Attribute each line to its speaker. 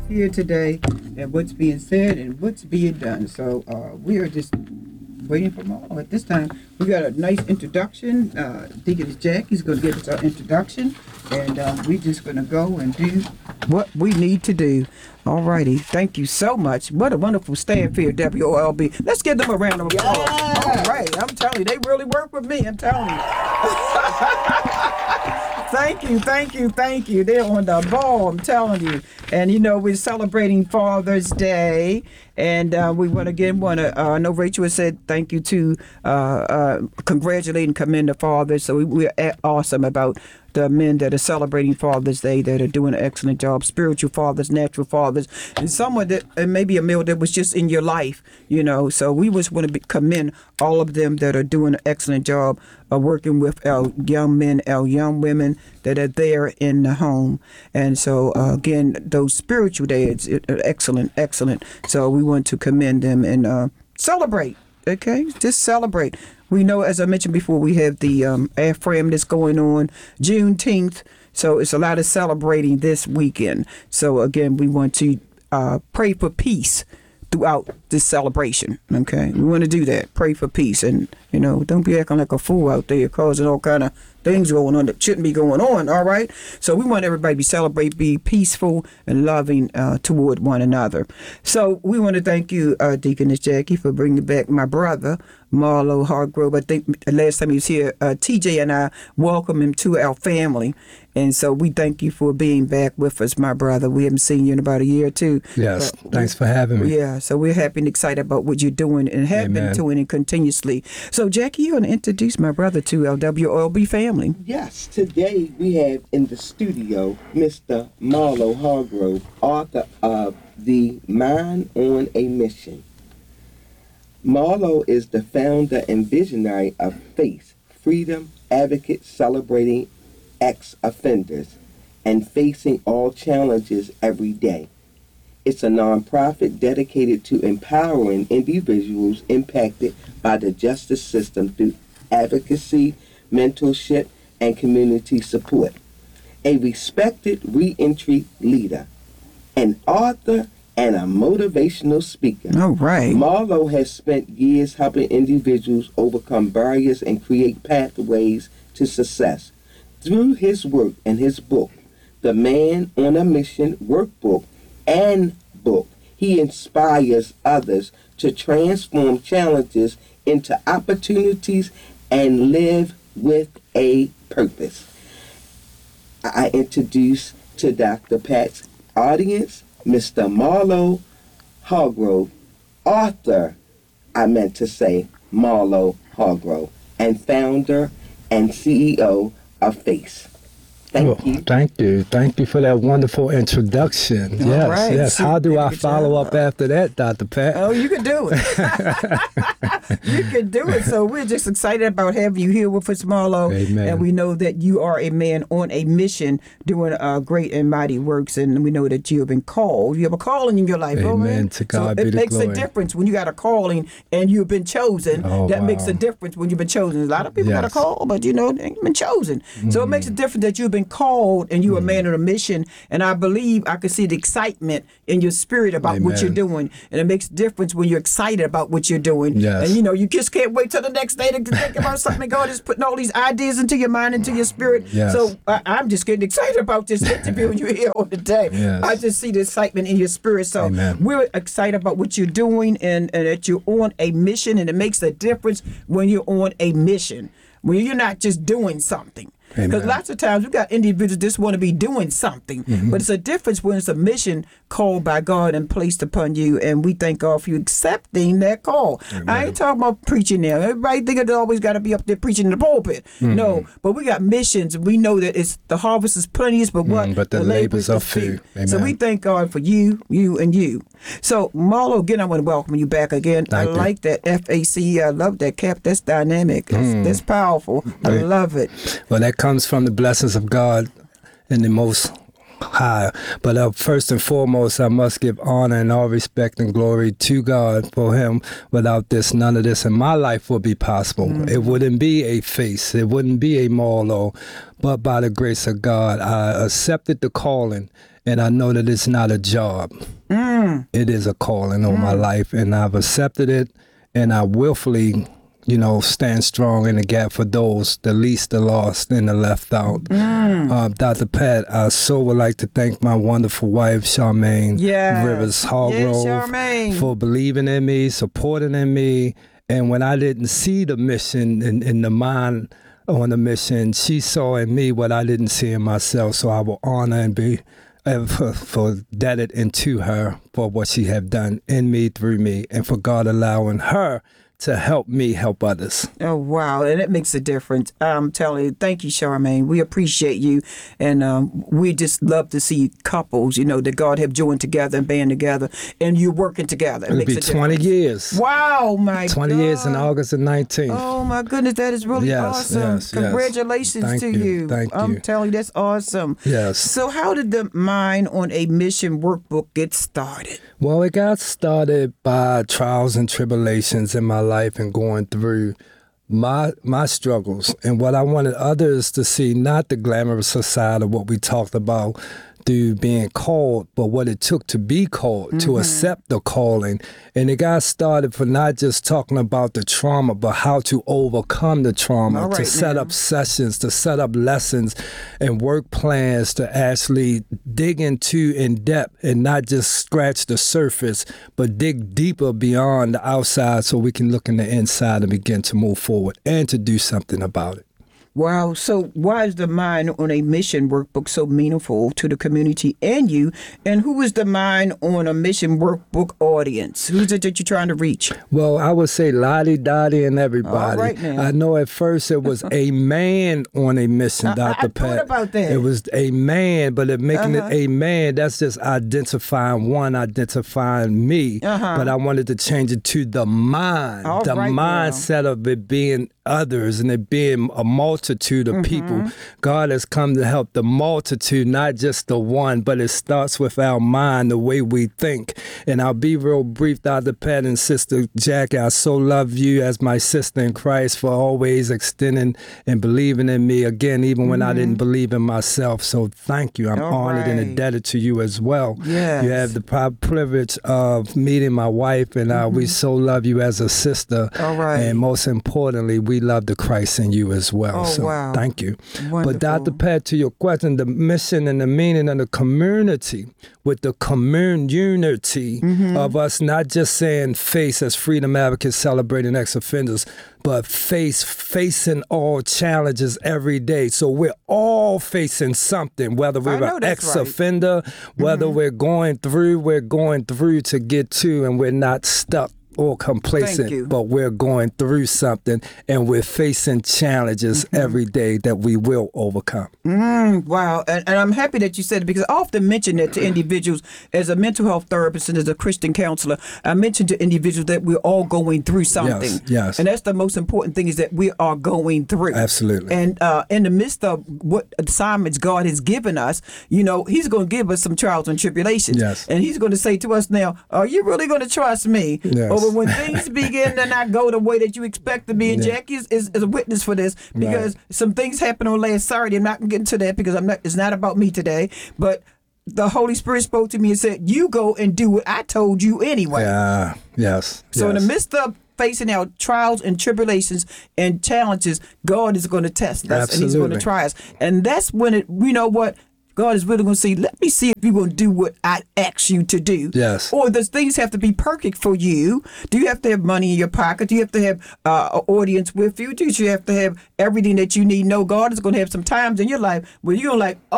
Speaker 1: here today and what's being said and what's being done. So we are just waiting for Marlo. At this time, we got a nice introduction. Deaconess Jackie's going to give us our introduction, and we're just going to go and do what we need to do. All righty. Thank you so much. What a wonderful staff here, WOLB. Let's give them a round of applause. All right. I'm telling you, they really work with me. I'm telling you. Thank you. They're on the ball, I'm telling you. And, we're celebrating Father's Day. And we want to, I know Rachel has said thank you to congratulate and commend the fathers. So we're awesome about the men that are celebrating Father's Day, that are doing an excellent job, spiritual fathers, natural fathers, and someone that maybe a male that was just in your life, So we just want to commend all of them that are doing an excellent job of working with our young men, our young women that are there in the home. And so, again, those spiritual dads, excellent. So we want to commend them and celebrate, okay? Just celebrate. We know, as I mentioned before, we have the AFRAM that's going on Juneteenth. So it's a lot of celebrating this weekend. So, again, we want to pray for peace throughout this celebration, okay? We want to do that, pray for peace. And, don't be acting like a fool out there causing all kind of things going on that shouldn't be going on, all right? So we want everybody to celebrate, be peaceful and loving toward one another. So we want to thank you, Deaconess Jackie, for bringing back my brother, Marlo Hargrove. I think last time he was here, TJ and I welcome him to our family. And so we thank you for being back with us, my brother. We haven't seen you in about a year or two.
Speaker 2: Yes, thanks for having me.
Speaker 1: Yeah, so we're happy and excited about what you're doing and have been doing it continuously. So, Jackie, you're going to introduce my brother to our WOLB family.
Speaker 3: Yes, today we have in the studio Mr. Marlo Hargrove, author of The Man on a Mission. Marlo is the founder and visionary of Faith, Freedom Advocate, celebrating ex-offenders and facing all challenges every day. It's a nonprofit dedicated to empowering individuals impacted by the justice system through advocacy, mentorship, and community support. A respected reentry leader, an author, and a motivational speaker.
Speaker 1: All right.
Speaker 3: Marlo has spent years helping individuals overcome barriers and create pathways to success. Through his work and his book, The Man on a Mission Workbook and Book, he inspires others to transform challenges into opportunities and live with a purpose. I introduce to Dr. Pat's audience, Mr. Marlo Hargrove, author, Marlo Hargrove, and founder and CEO of Faith. Thank you.
Speaker 2: Thank you for that wonderful introduction. Yes,
Speaker 1: right.
Speaker 2: yes. How do I follow up after that, Dr. Pat?
Speaker 1: Oh, you can do it. You can do it. So we're just excited about having you here with us, Marlo.
Speaker 2: Amen.
Speaker 1: And we know that you are a man on a mission doing great and mighty works. And we know that you have been called. You have a calling in your life.
Speaker 2: Amen.
Speaker 1: Oh, man.
Speaker 2: To God be the glory.
Speaker 1: It makes a difference when you got a calling and you've been chosen. That makes a difference when you've been chosen. A lot of people got a call, but they ain't been chosen. So it makes a difference that you've been called and you're a man on a mission. And I believe I can see the excitement in your spirit about what you're doing. And it makes a difference when you're excited about what you're doing.
Speaker 2: Yes.
Speaker 1: And you just can't wait till the next day to think about something. God is putting all these ideas into your mind, into your spirit.
Speaker 2: Yes.
Speaker 1: So I'm just getting excited about this interview you're here on today.
Speaker 2: Yes.
Speaker 1: I just see the excitement in your spirit. So we're excited about what you're doing and that you're on a mission. And it makes a difference when you're on a mission, when you're not just doing something. Because lots of times we got individuals that just want to be doing something, but it's a difference when it's a mission called by God and placed upon you, and we thank God for you accepting that call. Amen. I ain't talking about preaching now. Everybody think it always got to be up there preaching in the pulpit. No, but we got missions. We know that it's the harvest is plenteous, but what?
Speaker 2: But the labors are few.
Speaker 1: So we thank God for you, and you. So Marlo, again, I want to welcome you back again.
Speaker 2: Thank
Speaker 1: I
Speaker 2: you.
Speaker 1: like that FAC. I love that cap. That's dynamic. That's powerful. I love it.
Speaker 2: Well, that comes from the blessings of God in the Most High. But first and foremost, I must give honor and all respect and glory to God for Him. Without this, none of this in my life would be possible. It wouldn't be a Face. It wouldn't be a Marlo. But by the grace of God, I accepted the calling and I know that it's not a job. It is a calling on my life, and I've accepted it, and I willfully, stand strong in the gap for those, the least, the lost, and the left out. Dr. Pat, I so would like to thank my wonderful wife, Charmaine Rivers Hargrove,
Speaker 1: Charmaine,
Speaker 2: for believing in me, supporting in me. And when I didn't see the mission in the mind on the mission, she saw in me what I didn't see in myself. So I will honor and be for indebted into her for what she have done in me, through me, and for God allowing her to help me help others.
Speaker 1: Oh, wow. And it makes a difference. I'm telling you, thank you, Charmaine. We appreciate you. And we just love to see couples, that God have joined together and band together, and you working together.
Speaker 2: It'll be 20 years.
Speaker 1: Wow, my
Speaker 2: 20
Speaker 1: God.
Speaker 2: years in August of 19.
Speaker 1: Oh, my goodness. That is really awesome.
Speaker 2: Yes.
Speaker 1: Congratulations
Speaker 2: Thank
Speaker 1: to
Speaker 2: you.
Speaker 1: you.
Speaker 2: Thank you.
Speaker 1: I'm telling you, that's awesome.
Speaker 2: Yes.
Speaker 1: So how did the Mind on a Mission workbook get started?
Speaker 2: Well, it got started by trials and tribulations in my life and going through my struggles, and what I wanted others to see, not the glamorous side of what we talked about through being called, but what it took to be called, to accept the calling. And it got started for not just talking about the trauma, but how to overcome the trauma, to set up sessions, to set up lessons and work plans to actually dig into in depth and not just scratch the surface, but dig deeper beyond the outside so we can look in the inside and begin to move forward and to do something about it.
Speaker 1: Wow. So why is the Mind on a Mission workbook so meaningful to the community and you? And who is the Mind on a Mission workbook audience? Who's it that you're trying to reach?
Speaker 2: Well, I would say Lottie, Dottie, and everybody.
Speaker 1: All right, now.
Speaker 2: I know at first it was a man on a mission, Dr. Pat.
Speaker 1: I thought about that.
Speaker 2: It was a man, but making it a man, that's just identifying me. But I wanted to change it to the mind,
Speaker 1: All
Speaker 2: the
Speaker 1: right,
Speaker 2: mindset of it being others and it being a multitude of people. God has come to help the multitude, not just the one, but it starts with our mind, the way we think. And I'll be real brief, Dr. Pat and Sister Jackie. I so love you as my sister in Christ for always extending and believing in me again, even when I didn't believe in myself. So thank you. I'm honored and indebted to you as well.
Speaker 1: Yes.
Speaker 2: You have the privilege of meeting my wife, and we so love you as a sister.
Speaker 1: All right.
Speaker 2: And most importantly, we love the Christ in you as well.
Speaker 1: Oh,
Speaker 2: so
Speaker 1: wow.
Speaker 2: thank you.
Speaker 1: Wonderful.
Speaker 2: But Dr. Pat, to your question, the mission and the meaning of the community, with the community of us not just saying face as freedom advocates celebrating ex-offenders, but facing all challenges every day. So we're all facing something, whether we're an ex-offender, whether we're going through to get to, and we're not stuck or complacent, but we're going through something and we're facing challenges every day that we will overcome.
Speaker 1: Wow. And I'm happy that you said it, because I often mention that to individuals as a mental health therapist and as a Christian counselor. I mention to individuals that we're all going through something.
Speaker 2: Yes.
Speaker 1: And that's the most important thing, is that we are going through.
Speaker 2: Absolutely.
Speaker 1: And in the midst of what assignments God has given us, He's going to give us some trials and tribulations.
Speaker 2: Yes.
Speaker 1: And He's going to say to us now, are you really going to trust me?
Speaker 2: Yes.
Speaker 1: Or when things begin to not go the way that you expect to be, and Jackie is a witness for this, because some things happened on last Saturday. I'm not going to get into that because it's not about me today, but the Holy Spirit spoke to me and said, you go and do what I told you anyway.
Speaker 2: Yes.
Speaker 1: So in the midst of facing our trials and tribulations and challenges, God is going to test us. And He's going to try us. And that's when God is really going to see, let me see if you're going to do what I asked you to do.
Speaker 2: Yes.
Speaker 1: Or does things have to be perfect for you? Do you have to have money in your pocket? Do you have to have an audience with you? Do you have to have everything that you need? No, God is going to have some times in your life where you're like,